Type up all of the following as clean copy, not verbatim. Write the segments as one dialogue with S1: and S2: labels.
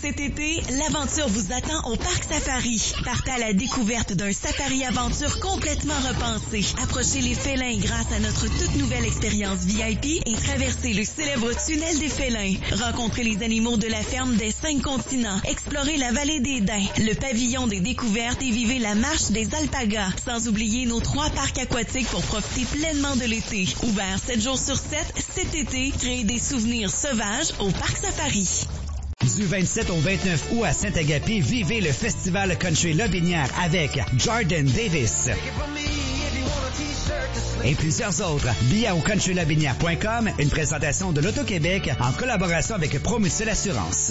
S1: Cet été, l'aventure vous attend au Parc Safari. Partez à la découverte d'un safari-aventure complètement repensé. Approchez les félins grâce à notre toute nouvelle expérience VIP et traversez le célèbre tunnel des félins. Rencontrez les animaux de la ferme des 5 continents. Explorez la vallée des Daims, le pavillon des découvertes et vivez la marche des alpagas. Sans oublier nos 3 parcs aquatiques pour profiter pleinement de l'été. Ouvert 7 jours sur 7, cet été, créez des souvenirs sauvages au Parc Safari.
S2: Du 27 au 29 août à Saint-Agapi, vivez le Festival Country Lobinière avec Jordan Davis et plusieurs autres. Billets au countrylobinière.com, une présentation de l'Auto-Québec en collaboration avec Promucil Assurance.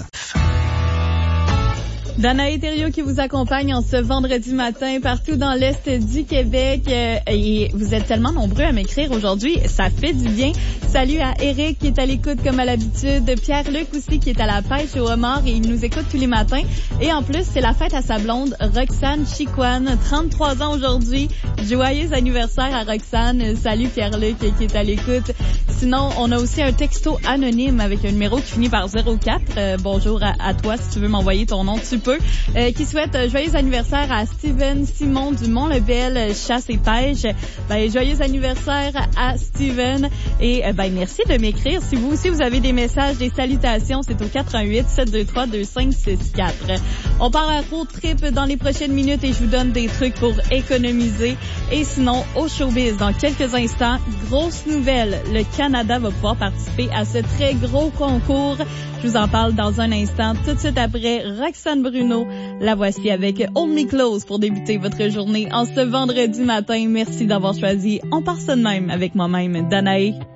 S3: Danae Thériault qui vous accompagne en ce vendredi matin partout dans l'Est du Québec. Et vous êtes tellement nombreux à m'écrire aujourd'hui, ça fait du bien. Salut à Eric qui est à l'écoute comme à l'habitude. Pierre-Luc aussi qui est à la pêche au homard et il nous écoute tous les matins. Et en plus, c'est la fête à sa blonde, Roxane Chicoine, 33 ans aujourd'hui. Joyeux anniversaire à Roxane. Salut Pierre-Luc qui est à l'écoute. Sinon, on a aussi un texto anonyme avec un numéro qui finit par 04. Bonjour à toi si tu veux m'envoyer ton nom, tu peux. Qui souhaite joyeux anniversaire à Steven Simon du Mont-Lebel, chasse et pêche. Joyeux anniversaire à Steven et merci de m'écrire. Si vous aussi vous avez des messages, des salutations, c'est au 88 723 2564. On part à road trip dans les prochaines minutes et je vous donne des trucs pour économiser. Et sinon, au showbiz, dans quelques instants, grosse nouvelle, le Canada va pouvoir participer à ce très gros concours. Je vous en parle dans un instant, tout de suite après Roxane Bruno. La voici avec Hold Me Close pour débuter votre journée en ce vendredi matin. Merci d'avoir choisi On part ça de même avec moi-même, Danae.